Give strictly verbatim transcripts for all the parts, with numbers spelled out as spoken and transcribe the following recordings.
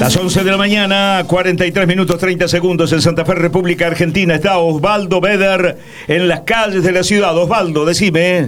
Las once de la mañana, cuarenta y tres minutos treinta segundos en Santa Fe, República Argentina. Está Osvaldo Beder en las calles de la ciudad. Osvaldo, decime.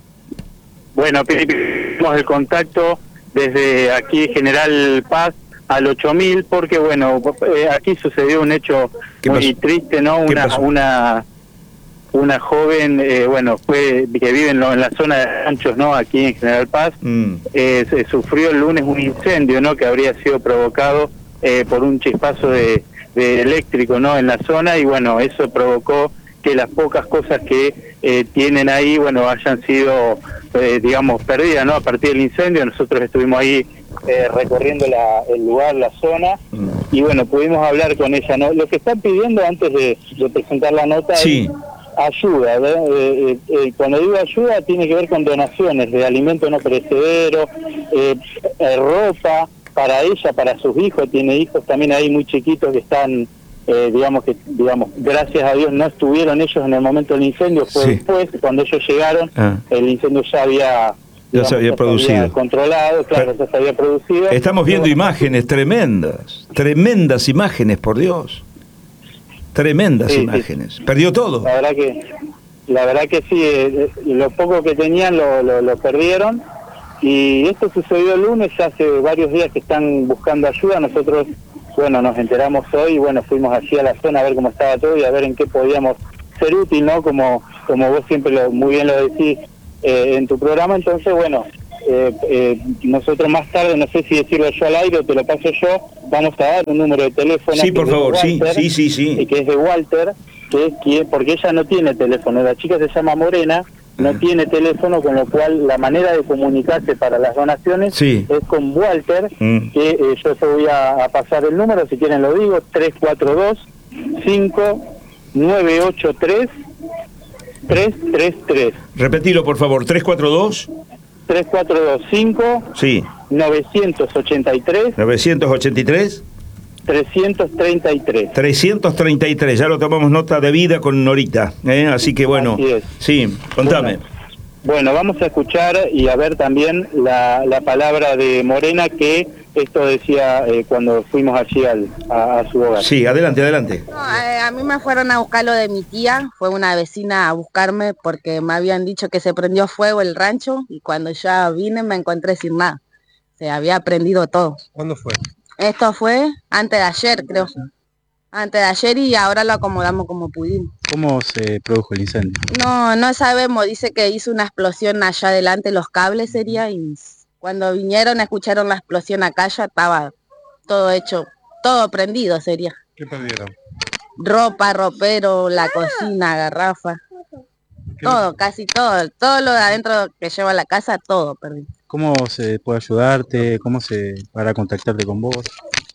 Bueno, pedimos el contacto desde aquí General Paz al ocho mil, porque bueno, eh, aquí sucedió un hecho muy triste, ¿no? Una una una joven, eh, bueno, fue que vive en, lo, en la zona de ranchos, ¿no? Aquí en General Paz, mm. eh, se sufrió el lunes un incendio, ¿no? Que habría sido provocado eh, por un chispazo de, de eléctrico, ¿no? En la zona, y bueno, eso provocó que las pocas cosas que eh, tienen ahí, bueno, hayan sido, eh, digamos, perdidas, ¿no? A partir del incendio, nosotros estuvimos ahí eh, recorriendo la, el lugar, la zona, mm. y bueno, pudimos hablar con ella, ¿no? Lo que están pidiendo antes de, de presentar la nota sí. es ayuda, eh, eh, eh, cuando digo ayuda tiene que ver con donaciones de alimentos no perecederos, eh, eh, ropa para ella, para sus hijos, tiene hijos también ahí muy chiquitos que están, eh, digamos que, digamos, gracias a Dios no estuvieron ellos en el momento del incendio, fue sí. después, cuando ellos llegaron, ah. el incendio ya había, digamos, ya se había ya producido, se había controlado, claro, ya se había producido. Estamos viendo pero, imágenes tremendas, tremendas imágenes, por Dios. Tremendas sí, imágenes. Sí. Perdió todo. La verdad que, la verdad que sí, eh, lo poco que tenían lo, lo, lo perdieron. Y esto sucedió el lunes, ya hace varios días que están buscando ayuda. Nosotros, bueno, nos enteramos hoy y bueno, fuimos allí a la zona a ver cómo estaba todo y a ver en qué podíamos ser útil, ¿no? Como, como vos siempre lo, muy bien lo decís eh, en tu programa. Entonces, bueno, eh, eh, nosotros más tarde, no sé si decirlo yo al aire o te lo paso yo, vamos a dar un número de teléfono. Sí, por favor, Walter, sí, sí, sí, sí. Que es de Walter, que es quien, porque ella no tiene teléfono, la chica se llama Morena, no uh-huh. tiene teléfono, con lo cual la manera de comunicarse para las donaciones sí. es con Walter, uh-huh. que eh, yo te voy a, a pasar el número, si quieren lo digo, tres cuatro dos, cinco nueve ocho tres, tres tres tres. Repetilo, por favor, tres cuatro dos. tres cuatro dos cinco sí. novecientos ochenta y tres novecientos ochenta y tres trescientos treinta y tres trescientos treinta y tres, ya lo tomamos nota de vida con Norita, ¿eh? Así que bueno, así es. Sí, contame. Bueno, bueno, vamos a escuchar y a ver también la, la palabra de Morena, que esto decía eh, cuando fuimos allí al, a, a su hogar. Sí, adelante, adelante. No, eh, a mí me fueron a buscar lo de mi tía, fue una vecina a buscarme porque me habían dicho que se prendió fuego el rancho y cuando ya vine me encontré sin nada, se había prendido todo. ¿Cuándo fue? Esto fue antes de ayer, creo. Antes de ayer y ahora lo acomodamos como pudimos. ¿Cómo se produjo el incendio? No, no sabemos, dice que hizo una explosión allá adelante, los cables sería, y cuando vinieron escucharon la explosión acá, ya estaba todo hecho, todo prendido sería. ¿Qué perdieron? Ropa, ropero, la cocina, garrafa, todo, lo... casi todo, todo lo de adentro que lleva la casa, todo perdí. ¿Cómo se puede ayudarte? ¿Cómo se para contactarte con vos?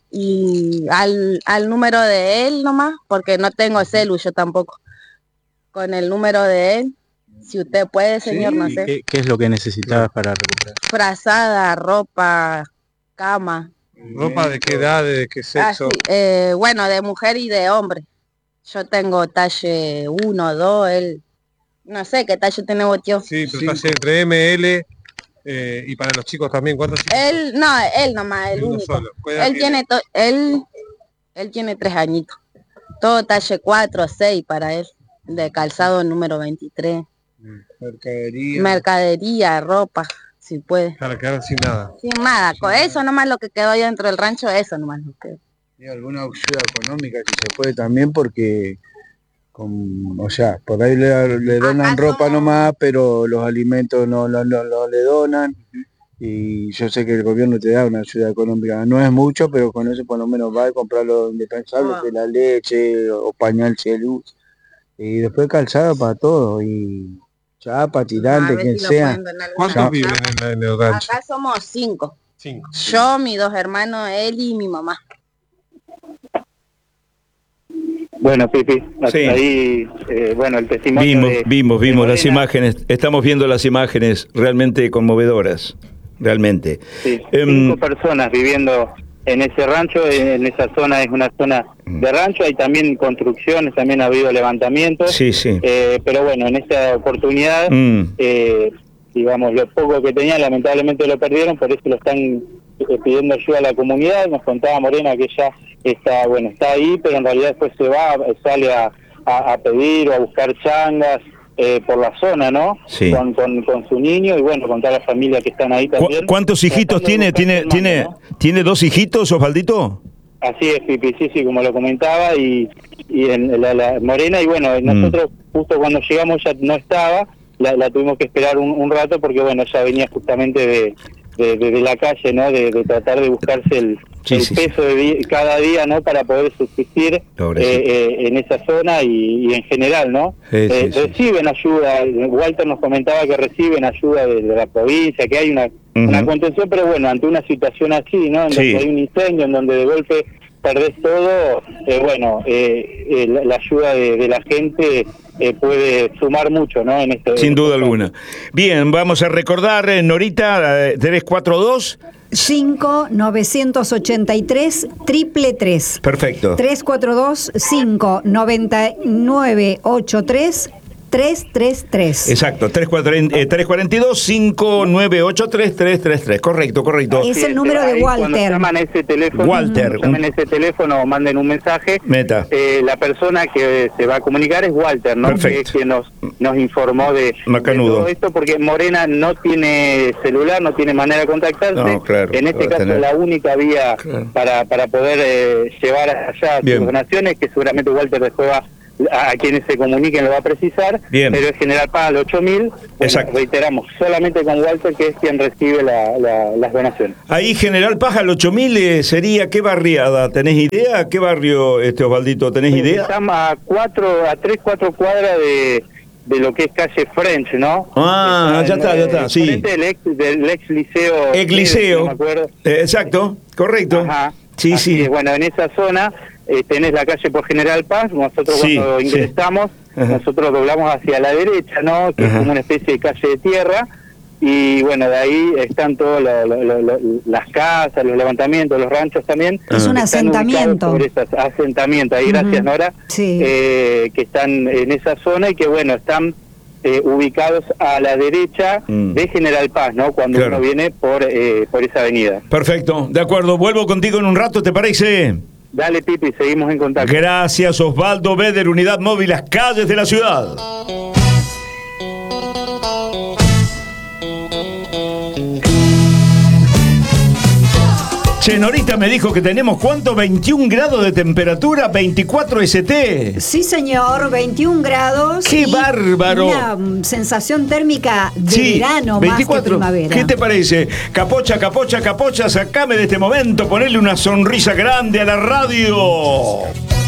Y al, al número de él nomás, porque no tengo celu, yo tampoco. Con el número de él, si usted puede, señor, sí, no sé. ¿Qué, ¿Qué es lo que necesitabas para recuperar? Frazada, ropa, cama. ¿Ropa de qué edad, de qué sexo? Ah, sí. eh, bueno, de mujer y de hombre. Yo tengo talle uno, dos, él... No sé qué talle tiene tío. Sí, pero sí. Talle entre M, L... Eh, y para los chicos también, ¿cuántos chicos? Él, no, él nomás, el único. Solo. Él tiene, to, él, él tiene tres añitos. Todo talle cuatro, seis para él. De calzado número veintitrés. Mercadería. Mercadería, ropa, si puede. Para quedar sin nada. Sin nada, con sin eso nada. Nomás lo que quedó ahí dentro del rancho, eso nomás lo quedó. ¿Y alguna ayuda económica si se puede también? Porque... Con, o sea, por ahí le, le donan ropa somos... nomás, pero los alimentos no, no, no, no le donan. Uh-huh. Y yo sé que el gobierno te da una ayuda económica. No es mucho, pero con eso por lo menos va a comprar lo indispensable, oh. que la leche o pañal luz. Y después calzado para todo. Y chapa, tirante, no, quien si sea. ¿Cuántos viven en, en el rancho? Acá somos cinco. Cinco. Yo, mis dos hermanos, él y mi mamá. Bueno, Pipi, hasta sí. ahí, eh, bueno, el testimonio Vimos, de, vimos, vimos de las imágenes, estamos viendo las imágenes realmente conmovedoras, realmente. Sí, cinco um, personas viviendo en ese rancho, en esa zona es una zona de rancho, hay también construcciones, también ha habido levantamientos, sí, sí. Eh, pero bueno, en esta oportunidad, mm. eh, digamos, lo poco que tenían lamentablemente lo perdieron, por eso lo están eh, pidiendo ayuda a la comunidad. Nos contaba Morena que ella está, bueno, está ahí, pero en realidad después se va, sale a, a, a pedir o a buscar changas eh, por la zona, ¿no? Sí. Con, con, con su niño y bueno, con toda la familia que están ahí también. ¿Cu ¿Cuántos hijitos tiene? ¿Tiene, hermano, tiene, ¿no? ¿Tiene dos hijitos, Osvaldito? Así es, Pipi, sí, sí, como lo comentaba, y, y en la, la Morena, y bueno, nosotros mm. justo cuando llegamos ya no estaba, la, la tuvimos que esperar un, un rato porque bueno, ella venía justamente de, de, de, de la calle, ¿no? De, de tratar de buscarse el, sí, el sí, peso sí. de di cada día, ¿no? Para poder subsistir eh, eh, en esa zona y, y en general, ¿no? Sí, eh, sí, reciben sí. ayuda, Walter nos comentaba que reciben ayuda de, de la provincia, que hay una, uh-huh. una contención, pero bueno, ante una situación así, ¿no? En sí. donde hay un incendio, en donde de golpe perdés todo, eh, bueno, eh, eh, la, la ayuda de, de la gente eh, puede sumar mucho, ¿no? En este, Sin duda este alguna. Bien, vamos a recordar, eh, Norita, eh, tres cuatro dos... cinco nueve ocho tres, triple tres. Perfecto. tres cuatro dos, cinco nueve nueve ocho tres, tres tres tres. Exacto, tres cuatro dos, cinco nueve ocho tres, tres tres tres. Correcto, correcto. Es el número de Walter. Cuando llaman a ese teléfono, Walter. llaman a ese teléfono o manden un mensaje. Meta. Eh, la persona que se va a comunicar es Walter, ¿no? Perfecto. Que es quien nos, nos informó de, de todo esto, porque Morena no tiene celular, no tiene manera de contactarse. No, claro, en este caso tener. la única vía claro. para, para poder eh, llevar allá sus donaciones, que seguramente Walter después va a quienes se comuniquen lo va a precisar. Bien. Pero es General Paz al ocho mil, bueno, reiteramos, solamente con Walter, que es quien recibe la, la, las donaciones. Ahí General Paz al ocho mil eh, sería, ¿qué barriada? ¿Tenés idea? ¿Qué barrio, este Osvaldito, tenés sí, idea? Estamos a cuatro, a tres, cuatro cuadras de, de lo que es calle French, ¿no? Ah, está, ya está, ya está, sí. Frente del ex, del ex liceo. Ex liceo, no me acuerdo. Eh, exacto, correcto. Ajá. Sí, Así sí. Es, bueno, en esa zona eh, tenés la calle por General Paz. Nosotros sí, cuando ingresamos, sí. nosotros doblamos hacia la derecha, ¿no? Que Ajá. es como una especie de calle de tierra. Y bueno, de ahí están todas lo, lo, lo, lo, las casas, los levantamientos, los ranchos también. Es un asentamiento. Por esas asentamientos, ahí, uh-huh. gracias Nora, sí. eh, que están en esa zona y que bueno, están eh, ubicados a la derecha mm. de General Paz, ¿no? Cuando claro. uno viene por, eh, por esa avenida. Perfecto, de acuerdo. Vuelvo contigo en un rato, ¿te parece? Dale, Pipi, seguimos en contacto. Gracias, Osvaldo Beder, Unidad Móvil, las calles de la ciudad. Che, Norita me dijo que tenemos, ¿cuánto? veintiún grados de temperatura, veinticuatro S T. Sí, señor, veintiún grados. ¡Qué bárbaro! Una sensación térmica de sí, verano veinticuatro. Más que primavera. ¿Qué te parece? Capocha, capocha, capocha, sacame de este momento, ponele una sonrisa grande a la radio.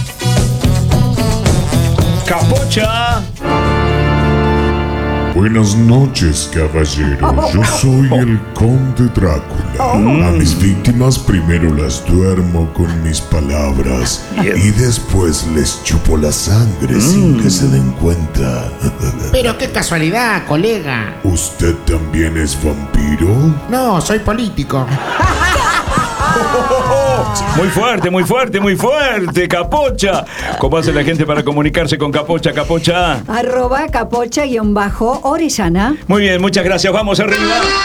Capocha. Buenas noches, caballero. Yo soy el Conde Drácula. A mis víctimas primero las duermo con mis palabras y después les chupo la sangre mm. sin que se den cuenta. Pero qué casualidad, colega. ¿Usted también es vampiro? No, soy político. Muy fuerte, muy fuerte, muy fuerte, Capocha. ¿Cómo hace la gente para comunicarse con Capocha, Capocha? Arroba Capocha guión bajo Orellana. Muy bien, muchas gracias. Vamos arriba.